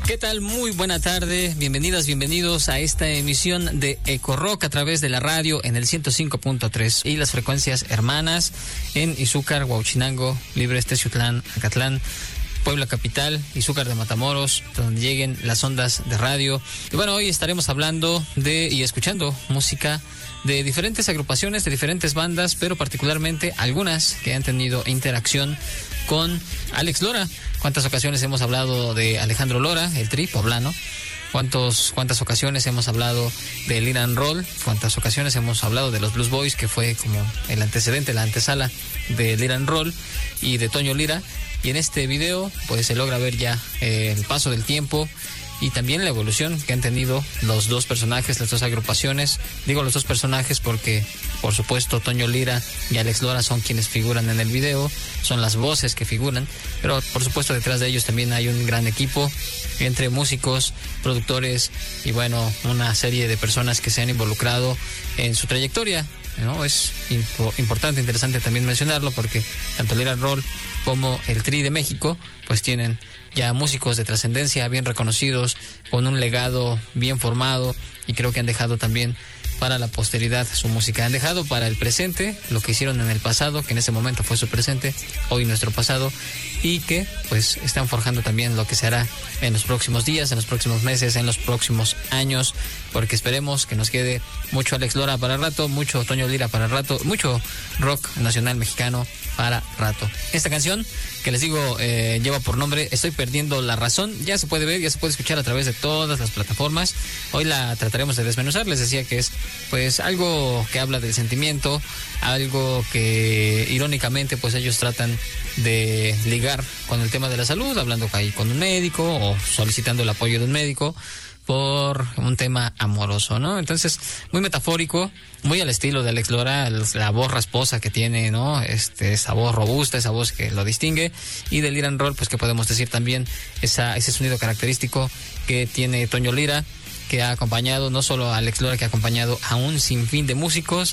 ¿Qué tal? Muy buena tarde. Bienvenidas, bienvenidos a esta emisión de Eco Rock a través de la radio en el 105.3 y las frecuencias hermanas en Izúcar, Huauchinango, Libres, Teciutlán, Acatlán, Puebla Capital, Izúcar de Matamoros, donde lleguen las ondas de radio. Y bueno, hoy estaremos hablando de y escuchando música de diferentes agrupaciones, de diferentes bandas, pero particularmente algunas que han tenido interacción con Alex Lora. ¿Cuántas ocasiones hemos hablado de Alejandro Lora, el Tri poblano? ¿Cuántas ocasiones hemos hablado de Lira and Roll? ¿Cuántas ocasiones hemos hablado de los Blues Boys, que fue como el antecedente, la antesala de Lira and Roll, y de Toño Lira? Y en este video pues se logra ver ya el paso del tiempo y también la evolución que han tenido los dos personajes, las dos agrupaciones. Digo los dos personajes porque, por supuesto, Toño Lira y Alex Lora son quienes figuran en el video, son las voces que figuran, pero por supuesto detrás de ellos también hay un gran equipo entre músicos, productores y bueno, una serie de personas que se han involucrado en su trayectoria, ¿no? Es importante, interesante también mencionarlo porque tanto Lira and Roll como el Tri de México pues tienen ya músicos de trascendencia bien reconocidos, con un legado bien formado, y creo que han dejado también para la posteridad su música. Han dejado para el presente lo que hicieron en el pasado, que en ese momento fue su presente, hoy nuestro pasado, y que pues están forjando también lo que se hará en los próximos días, en los próximos meses, en los próximos años, porque esperemos que nos quede mucho Alex Lora para rato, mucho Toño Lira para rato, mucho rock nacional mexicano para rato. Esta canción que les digo lleva por nombre Estoy perdiendo la razón. Ya se puede ver, ya se puede escuchar a través de todas las plataformas. Hoy la trataremos de desmenuzar. Les decía que es pues algo que habla del sentimiento, algo que irónicamente pues ellos tratan de ligar con el tema de la salud, hablando ahí con un médico o solicitando el apoyo de un médico por un tema amoroso, ¿no? Entonces, muy metafórico, muy al estilo de Alex Lora, la voz rasposa que tiene, ¿no? Esa voz robusta, esa voz que lo distingue, y de Lira and Roll, pues que podemos decir también ese sonido característico que tiene Toño Lira, que ha acompañado no solo a Alex Lora, que ha acompañado a un sinfín de músicos,